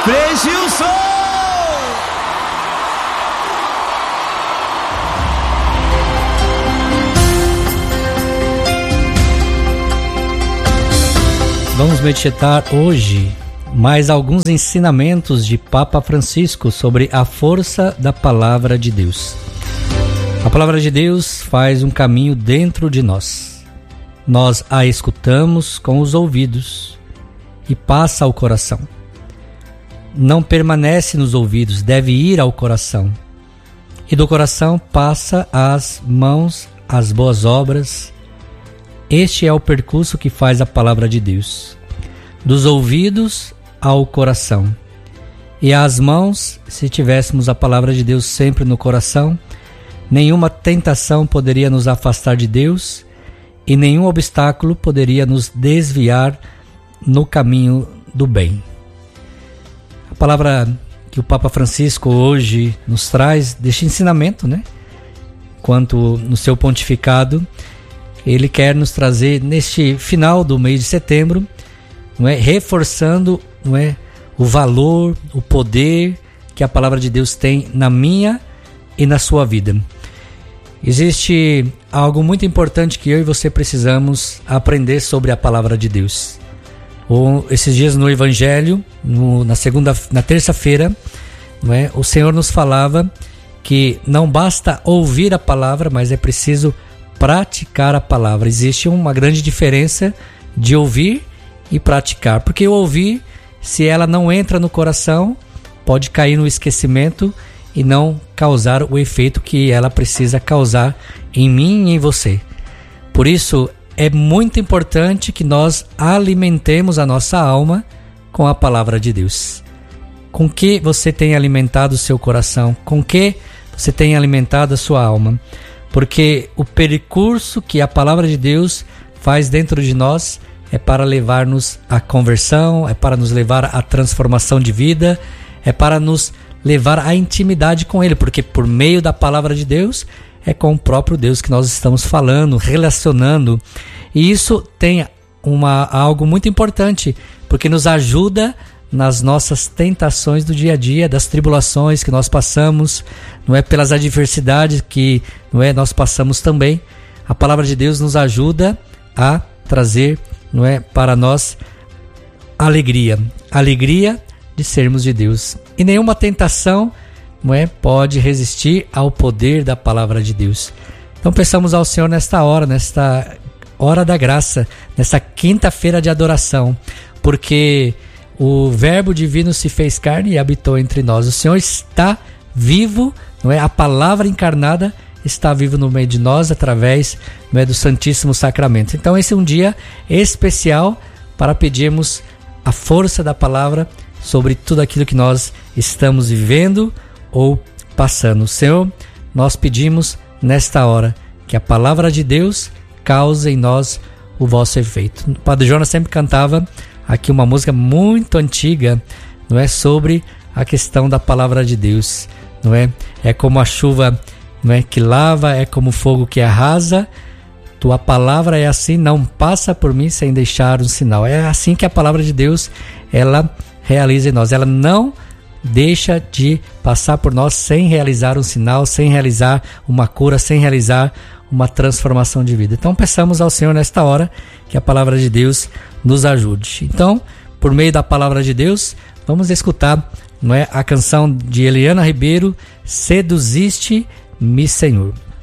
Frei-Gilson! Vamos meditar hoje mais alguns ensinamentos de Papa Francisco sobre a força da Palavra de Deus. A Palavra de Deus faz um caminho dentro de nós. Nós a escutamos com os ouvidos e passa ao coração. Não permanece nos ouvidos, deve ir ao coração. E do coração passa às mãos, às boas obras. Este é o percurso que faz a Palavra de Deus. Dos ouvidos ao coração. E às mãos, se tivéssemos a Palavra de Deus sempre no coração, nenhuma tentação poderia nos afastar de Deus e nenhum obstáculo poderia nos desviar no caminho do bem. A palavra que o Papa Francisco hoje nos traz deste ensinamento, quanto no seu pontificado, ele quer nos trazer neste final do mês de setembro, reforçando o valor, o poder que a Palavra de Deus tem na minha e na sua vida. Existe algo muito importante que eu e você precisamos aprender sobre a Palavra de Deus. Esses dias no Evangelho, na terça-feira, o Senhor nos falava que não basta ouvir a palavra, mas é preciso praticar a palavra. Existe uma grande diferença de ouvir e praticar, porque o ouvir, se ela não entra no coração, pode cair no esquecimento e não causar o efeito que ela precisa causar em mim e em você. Por isso, é muito importante que nós alimentemos a nossa alma com a Palavra de Deus. Com que você tem alimentado o seu coração? Com que você tem alimentado a sua alma? Porque o percurso que a Palavra de Deus faz dentro de nós é para levar-nos à conversão, é para nos levar à transformação de vida, é para nos levar à intimidade com Ele, porque por meio da Palavra de Deus é com o próprio Deus que nós estamos falando, relacionando. E isso tem algo muito importante, porque nos ajuda nas nossas tentações do dia a dia, das tribulações que nós passamos, pelas adversidades que nós passamos também. A Palavra de Deus nos ajuda a trazer para nós alegria de sermos de Deus. E nenhuma tentação pode resistir ao poder da Palavra de Deus. Então peçamos ao Senhor nesta hora da graça, nesta quinta-feira de adoração, porque o Verbo divino se fez carne e habitou entre nós. O Senhor está vivo, a palavra encarnada está vivo no meio de nós através do Santíssimo Sacramento. Então esse é um dia especial para pedirmos a força da palavra sobre tudo aquilo que nós estamos vivendo ou passando. Senhor, nós pedimos nesta hora que a Palavra de Deus cause em nós o vosso efeito. O Padre Jonas sempre cantava aqui uma música muito antiga, sobre a questão da Palavra de Deus, É como a chuva, que lava, é como o fogo que arrasa. Tua palavra é assim, não passa por mim sem deixar um sinal. É assim que a Palavra de Deus, ela realiza em nós. Ela não deixa de passar por nós sem realizar um sinal, sem realizar uma cura, sem realizar uma transformação de vida. Então peçamos ao Senhor nesta hora que a Palavra de Deus nos ajude. Então, por meio da Palavra de Deus, vamos escutar a canção de Eliana Ribeiro, Seduziste-me, Senhor.